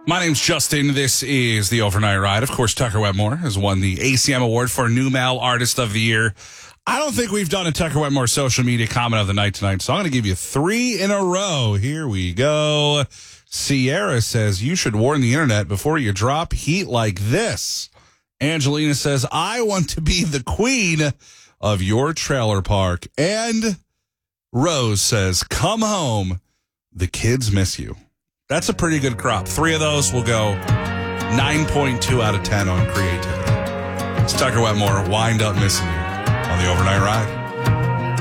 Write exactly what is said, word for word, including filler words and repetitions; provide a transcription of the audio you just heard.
My name's Justin. This is the Overnight Ride. Of course, Tucker Wetmore has won the A C M Award for New Male Artist of the Year. I don't think we've done a Tucker Wetmore social media comment of the night tonight, so I'm going to give you three in a row. Here we go. Sierra says, you should warn the internet before you drop heat like this. Angelina says, I want to be the queen of your trailer park. And Rose says, come home. The kids miss you. That's a pretty good crop. Three of those will go nine point two out of ten on creativity. It's Tucker Wetmore, Wind Up Missing You on the Overnight Ride.